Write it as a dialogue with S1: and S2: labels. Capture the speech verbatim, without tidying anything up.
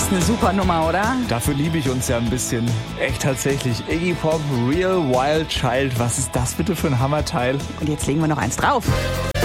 S1: ist eine super Nummer, oder?
S2: Dafür liebe ich uns ja ein bisschen. Echt tatsächlich. Iggy Pop, Real Wild Child. Was ist das bitte für ein Hammerteil?
S1: Und jetzt legen wir noch eins drauf.